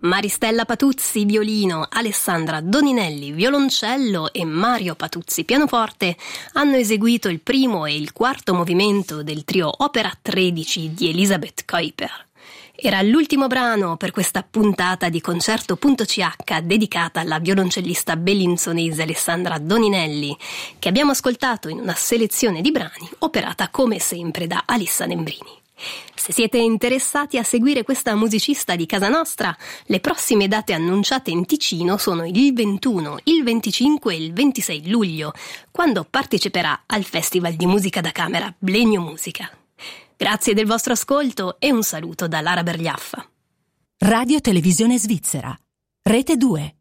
Maristella Patuzzi, violino, Alessandra Doninelli, violoncello e Mario Patuzzi, pianoforte, hanno eseguito il primo e il quarto movimento del trio Opera 13 di Elisabeth Kuiper. Era l'ultimo brano per questa puntata di Concerto.ch dedicata alla violoncellista bellinzonese Alessandra Doninelli, che abbiamo ascoltato in una selezione di brani operata come sempre da Alissa Nembrini. Se siete interessati a seguire questa musicista di casa nostra, le prossime date annunciate in Ticino sono il 21, il 25 e il 26 luglio, quando parteciperà al Festival di Musica da Camera Blegno Musica. Grazie del vostro ascolto e un saluto da Lara Bergliaffa. Radio Televisione Svizzera, Rete 2.